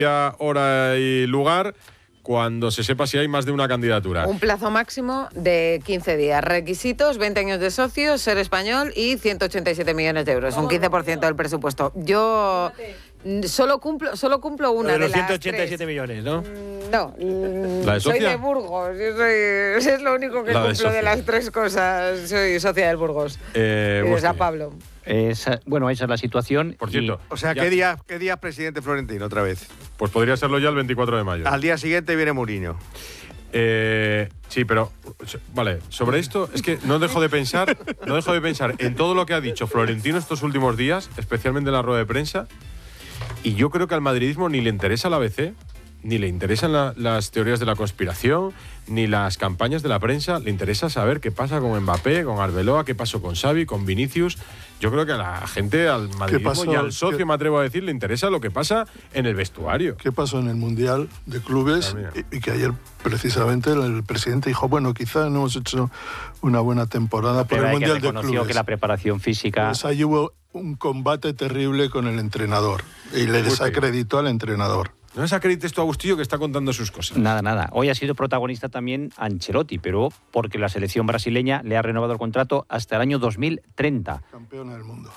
hora y lugar cuando se sepa si hay más de una candidatura. Un plazo máximo de 15 días. Requisitos: 20 años de socio, ser español y 187 millones de euros, un 15% del presupuesto. Yo solo cumplo una de los las 187 tres. millones, ¿no? No, ¿La de soy socia? de Burgos. Es lo único que cumplo de las tres cosas. Soy socia del Burgos. De San Pablo. Esa es la situación. Por cierto. O sea, ¿qué día es presidente Florentino otra vez? Pues podría serlo ya el 24 de mayo. Al día siguiente viene Mourinho. Sí, pero vale, sobre esto es que no dejo de pensar en todo lo que ha dicho Florentino estos últimos días, especialmente en la rueda de prensa, y yo creo que al madridismo ni le interesa la ABC, ni le interesan las teorías de la conspiración, ni las campañas de la prensa. Le interesa saber qué pasa con Mbappé, con Arbeloa, qué pasó con Xavi, con Vinicius. Yo creo que a la gente, al madridismo y al socio, me atrevo a decir, le interesa lo que pasa en el vestuario. ¿Qué pasó en el Mundial de Clubes? Y que ayer precisamente el presidente dijo, bueno, quizá no hemos hecho una buena temporada por el Mundial de Clubes. Que la preparación física... Pues ahí hubo un combate terrible con el entrenador y le desacreditó al entrenador. No desacredites tú a Bustillo, que está contando sus cosas. Nada. Hoy ha sido protagonista también Ancelotti, pero porque la selección brasileña le ha renovado el contrato hasta el año 2030. Campeona del mundo.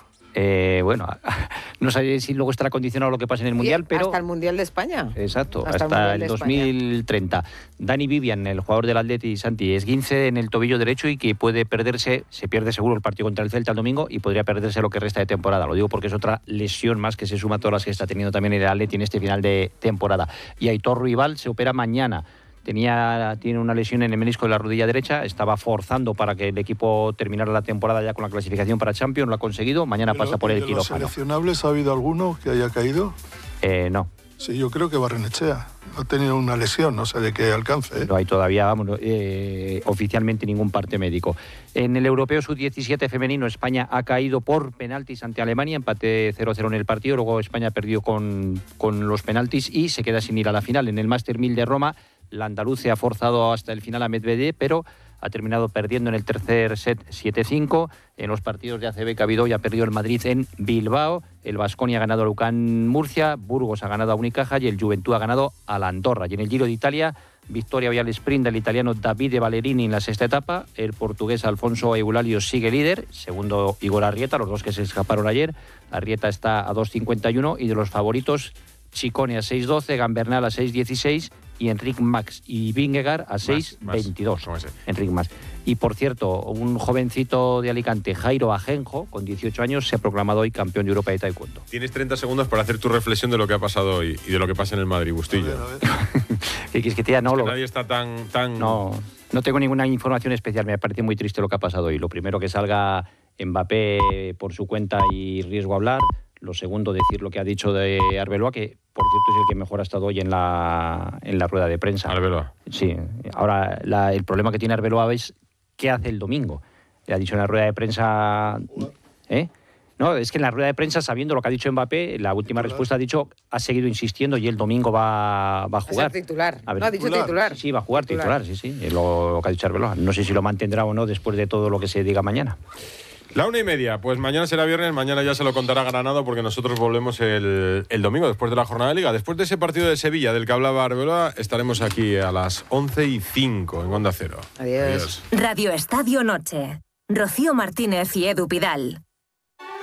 No sé si luego estará condicionado lo que pase en el Mundial, pero... Hasta el Mundial de España. Exacto, hasta el 2030. Dani Vivian, el jugador del Atleti, Santi, esguince en el tobillo derecho y que puede perderse, se pierde seguro el partido contra el Celta el domingo y podría perderse lo que resta de temporada. Lo digo porque es otra lesión más que se suma a todas las que está teniendo también el Atleti en este final de temporada. Y Aitor Ruibal se opera mañana. Tiene una lesión en el menisco de la rodilla derecha, estaba forzando para que el equipo terminara la temporada ya con la clasificación para Champions, lo ha conseguido, mañana pasa por el quirófano. ¿De los seleccionables ha habido alguno que haya caído? No. Sí, yo creo que Barrenechea ha tenido una lesión, no sé de qué alcance. No hay todavía, oficialmente ningún parte médico. En el Europeo Sub-17 femenino, España ha caído por penaltis ante Alemania, empate 0-0 en el partido, luego España perdió con los penaltis y se queda sin ir a la final. En el Master 1000 de Roma, la andaluce ha forzado hasta el final a Medvedev, pero ha terminado perdiendo en el tercer set 7-5. En los partidos de ACB que ha habido, ya ha perdido el Madrid en Bilbao, el Baskonia ha ganado a Lucan Murcia, Burgos ha ganado a Unicaja y el Juventud ha ganado a la Andorra. Y en el Giro de Italia, victoria hoy al sprint del italiano Davide Ballerini en la sexta etapa, el portugués Alfonso Eulalio sigue líder, segundo Igor Arrieta, los dos que se escaparon ayer. Arrieta está a 2.51 y de los favoritos, Ciccone a 6.12, Gambernal a 6.16 y Enric Mas y Vingegaard a 6.22. Enric Mas. Y por cierto, un jovencito de Alicante, Jairo Ajenjo, con 18 años, se ha proclamado hoy campeón de Europa de Taekwondo. Tienes 30 segundos para hacer tu reflexión de lo que ha pasado hoy y de lo que pasa en el Madrid, Bustillo. A ver. ¿Qué quieres que te diga? No, nadie está tan... No tengo ninguna información especial, me parece muy triste lo que ha pasado hoy. Lo primero, que salga Mbappé por su cuenta y riesgo a hablar. Lo segundo, decir lo que ha dicho de Arbeloa, que por cierto es el que mejor ha estado hoy en la rueda de prensa. Arbeloa. Sí. Ahora, el problema que tiene Arbeloa es qué hace el domingo. Le ha dicho en la rueda de prensa... No, es que en la rueda de prensa, sabiendo lo que ha dicho Mbappé, la última respuesta ha seguido insistiendo y el domingo va a jugar. Va a ser titular. No, ha dicho titular. Sí, va a jugar titular, sí. Es lo que ha dicho Arbeloa. No sé si lo mantendrá o no después de todo lo que se diga mañana. 1:30, pues mañana será viernes, mañana ya se lo contará Granado porque nosotros volvemos el domingo después de la jornada de Liga. Después de ese partido de Sevilla del que hablaba Arbeloa, estaremos aquí a las 11:05 en Onda Cero. Adiós. Radio Estadio Noche. Rocío Martínez y Edu Pidal.